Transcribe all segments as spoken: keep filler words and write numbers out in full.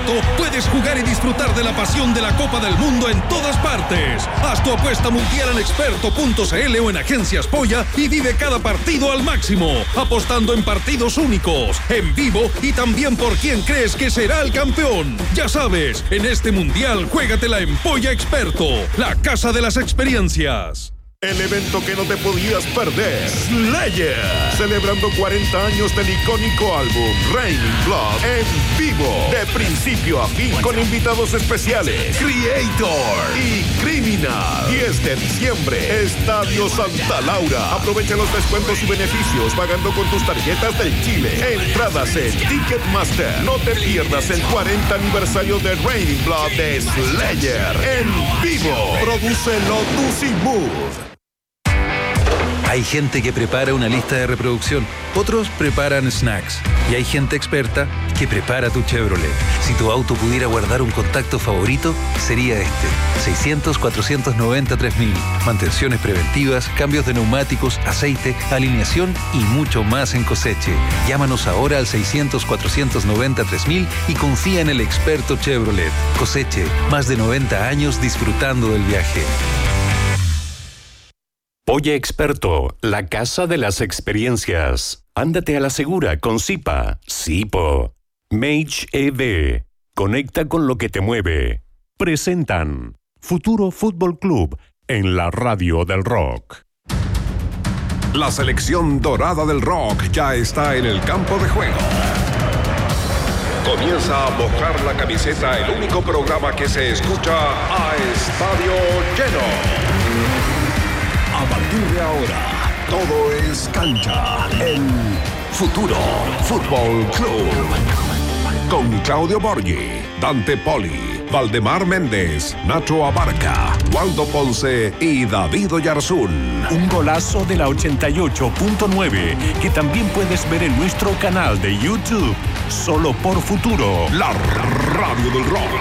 Experto puedes jugar y disfrutar de la pasión de la Copa del Mundo en todas partes. Haz tu apuesta mundial en experto punto c l o en Agencias Polla y vive cada partido al máximo, apostando en partidos únicos, en vivo y también por quién crees que será el campeón. Ya sabes, en este mundial juégatela en Polla Experto, la casa de las experiencias. El evento que no te podías perder, Slayer, celebrando cuarenta años del icónico álbum Raining Blood en vivo, de principio a fin, con invitados especiales, Creator y Criminal. diez de diciembre, Estadio Santa Laura. Aprovecha los descuentos y beneficios pagando con tus tarjetas del Chile. Entradas en Ticketmaster. No te pierdas el cuarenta aniversario de Raining Blood de Slayer en vivo. Produce Lotus y Mood. Hay gente que prepara una lista de reproducción, otros preparan snacks y hay gente experta que prepara tu Chevrolet. Si tu auto pudiera guardar un contacto favorito, sería este. seiscientos, cuatrocientos noventa, tres mil. Mantenciones preventivas, cambios de neumáticos, aceite, alineación y mucho más en Coseche. Llámanos ahora al seiscientos, cuatrocientos noventa, tres mil y confía en el experto Chevrolet. Coseche, más de noventa años disfrutando del viaje. Polla Experto, la casa de las experiencias. Ándate a la segura con Zipa, Zipo. Mage E V, conecta con lo que te mueve. Presentan Futuro Fútbol Club en la radio del rock. La selección dorada del rock ya está en el campo de juego. Comienza a mojar la camiseta, el único programa que se escucha a estadio lleno. A partir de ahora, todo es cancha en Futuro Fútbol Club. Con Claudio Borghi, Dante Poli, Valdemar Méndez, Nacho Abarca, Waldo Ponce y David Oyarzún. Un golazo de la ochenta y ocho punto nueve que también puedes ver en nuestro canal de YouTube. Solo por Futuro, la radio del rock.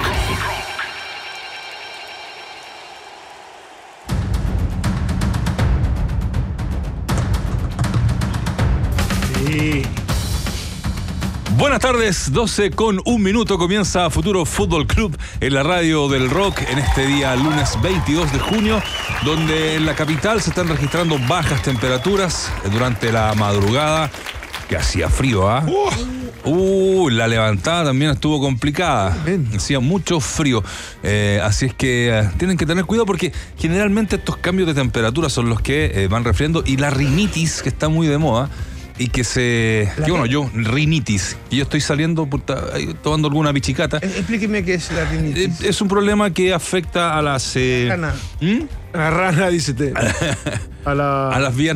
Buenas tardes, doce con un minuto, comienza Futuro Fútbol Club en la radio del rock en este día lunes veintidós de junio, donde en la capital se están registrando bajas temperaturas durante la madrugada, que hacía frío, ¿ah? ¿eh? Uh, la levantada también estuvo complicada. Hacía mucho frío. Eh, así es que eh, tienen que tener cuidado porque generalmente estos cambios de temperatura son los que eh, van resfriando, y la rinitis, que está muy de moda, y que se... Que, bueno, yo, rinitis, y yo estoy saliendo por, tomando alguna pichicata. Explíqueme qué es la rinitis. Es un problema que afecta a las... Eh, rana. ¿Mm? A la rana, dice usted. A, la... a las vías